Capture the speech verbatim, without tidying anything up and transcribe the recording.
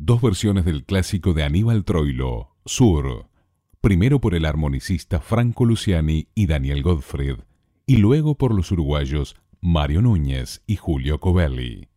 dos versiones del clásico de Aníbal Troilo, Sur, primero por el armonicista Franco Luciani y Daniel Gottfried, y luego por los uruguayos Mario Núñez y Julio Covelli.